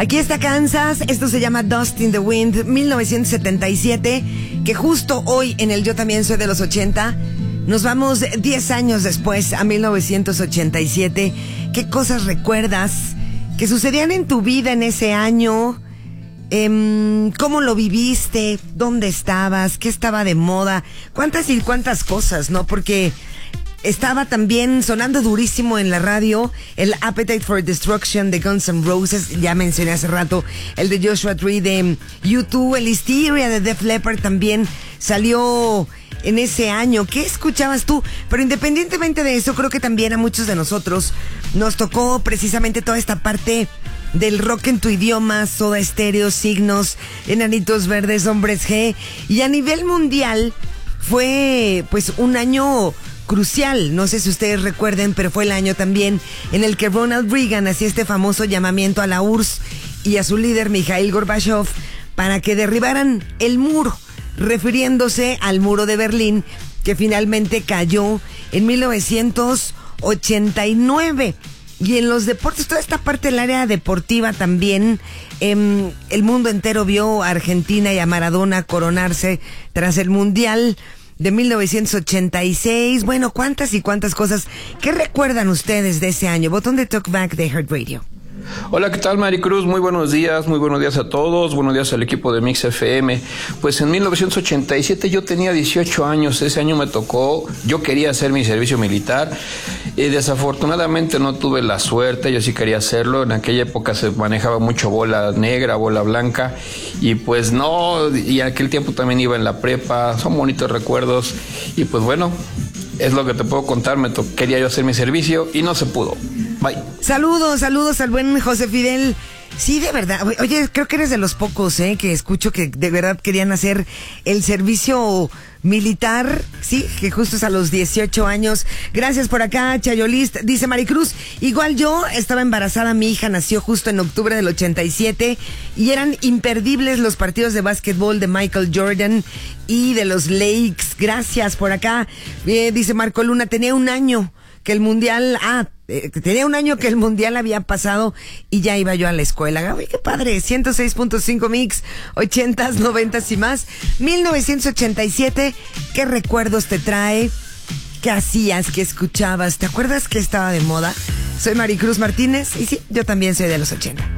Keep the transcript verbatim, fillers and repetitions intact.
Aquí está Kansas, esto se llama Dust in the Wind, mil novecientos setenta y siete, que justo hoy en el Yo También Soy de los ochenta, nos vamos diez años después a mil novecientos ochenta y siete. ¿Qué cosas recuerdas que sucedían en tu vida en ese año? Eh, ¿Cómo lo viviste? ¿Dónde estabas? ¿Qué estaba de moda? ¿Cuántas y cuántas cosas, no? Porque estaba también sonando durísimo en la radio el Appetite for Destruction de Guns N' Roses, ya mencioné hace rato el de Joshua Tree de U dos, el Hysteria de Def Leppard también salió en ese año. ¿Qué escuchabas tú? Pero independientemente de eso, creo que también a muchos de nosotros nos tocó precisamente toda esta parte del rock en tu idioma, Soda Stereo, Signos, Enanitos Verdes, Hombres G, y a nivel mundial fue pues un año crucial. No sé si ustedes recuerden, pero fue el año también en el que Ronald Reagan hacía este famoso llamamiento a la U R S S y a su líder Mikhail Gorbachev para que derribaran el muro, refiriéndose al muro de Berlín, que finalmente cayó en mil novecientos ochenta y nueve. Y en los deportes, toda esta parte del área deportiva también, eh, el mundo entero vio a Argentina y a Maradona coronarse tras el Mundial de mil novecientos ochenta y seis. Bueno, cuántas y cuántas cosas. ¿Qué recuerdan ustedes de ese año? Botón de Talkback de Heart Radio. Hola, ¿qué tal, Maricruz? Muy buenos días, muy buenos días a todos, buenos días al equipo de Mix F M. Pues en mil novecientos ochenta y siete yo tenía dieciocho años, ese año me tocó, yo quería hacer mi servicio militar y desafortunadamente no tuve la suerte, yo sí quería hacerlo, en aquella época se manejaba mucho bola negra, bola blanca y pues no, y en aquel tiempo también iba en la prepa, son bonitos recuerdos y pues bueno, es lo que te puedo contar, me to- quería yo hacer mi servicio y no se pudo. Bye. Saludos, saludos al buen José Fidel. Sí, de verdad. Oye, creo que eres de los pocos, ¿eh? Que escucho que de verdad querían hacer el servicio militar. Sí, que justo es a los dieciocho años. Gracias por acá, Chayolist. Dice Maricruz, igual yo estaba embarazada, mi hija nació justo en octubre del ochenta y siete y eran imperdibles los partidos de básquetbol de Michael Jordan y de los Lakers. Gracias por acá. Eh, dice Marco Luna, tenía un año que el mundial, ah, eh, tenía un año que el mundial había pasado y ya iba yo a la escuela. Uy, qué padre, ciento seis punto cinco Mix, ochentas, noventas y más. mil novecientos ochenta y siete, ¿qué recuerdos te trae? ¿Qué hacías? ¿Qué escuchabas? ¿Te acuerdas que estaba de moda? Soy Maricruz Martínez y sí, yo también soy de los ochenta.